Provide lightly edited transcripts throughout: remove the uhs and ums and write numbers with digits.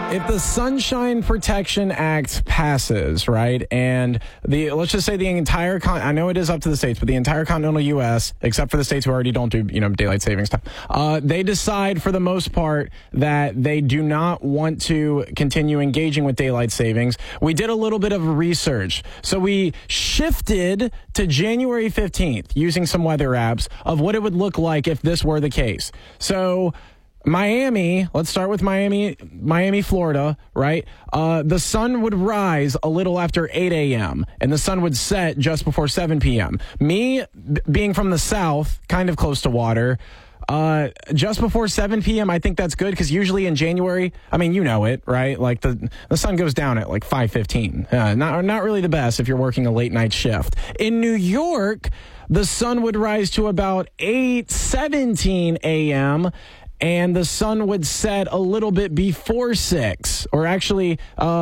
If the Sunshine Protection Act passes, right, and let's just say the entire I know it is up to the states, but the entire continental U.S., except for the states who already don't do, daylight savings time, they decide for the most part that they do not want to continue engaging with daylight savings. We did a little bit of research. So we shifted to January 15th using some weather apps of what it would look like if this were the case. So Miami, let's start with Miami, Florida, right? The sun would rise a little after 8 a.m. and the sun would set just before 7 p.m. Me, being from the south, kind of close to water, just before 7 p.m., I think that's good because usually in January, you know it, right? Like the sun goes down at like 5:15. Not really the best if you're working a late night shift. In New York, the sun would rise to about 8:17 a.m., and the sun would set a little bit before 6, or actually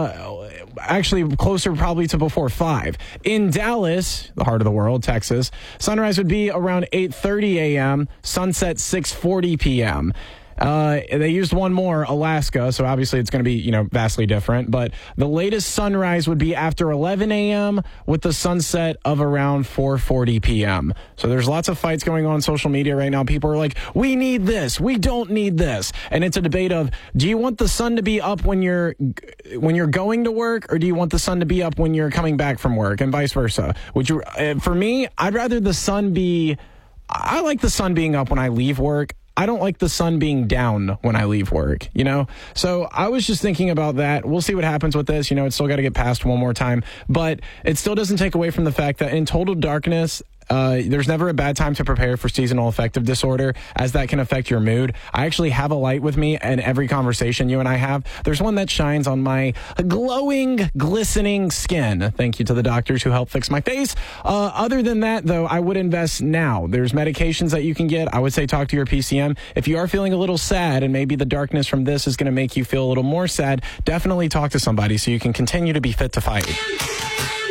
closer probably to before 5. In Dallas, the heart of the world, Texas, sunrise would be around 8:30 a.m., sunset 6:40 p.m. They used one more, Alaska, so obviously it's going to be, vastly different. But the latest sunrise would be after 11 a.m. with the sunset of around 4:40 p.m. So there's lots of fights going on social media right now. People are like, we need this, we don't need this. And it's a debate of, do you want the sun to be up when you're going to work, or do you want the sun to be up when you're coming back from work, and vice versa? For me, I'd rather the sun I like the sun being up when I leave work. I don't like the sun being down when I leave work, So I was just thinking about that. We'll see what happens with this. It's still got to get passed one more time. But it still doesn't take away from the fact that in total darkness, there's never a bad time to prepare for seasonal affective disorder, as that can affect your mood. I actually have a light with me in every conversation you and I have. There's one that shines on my glowing, glistening skin. Thank you to the doctors who helped fix my face. Other than that, though, I would invest now. There's medications that you can get. I would say talk to your PCM. If you are feeling a little sad and maybe the darkness from this is going to make you feel a little more sad, definitely talk to somebody so you can continue to be fit to fight.